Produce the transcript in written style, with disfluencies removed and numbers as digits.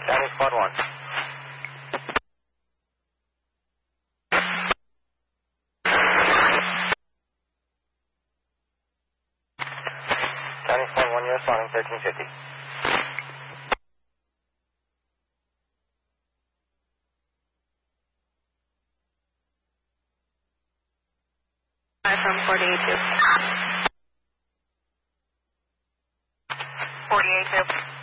County Squad 1. County Squad 1, you're responding 1350. From 48-2. 48-2.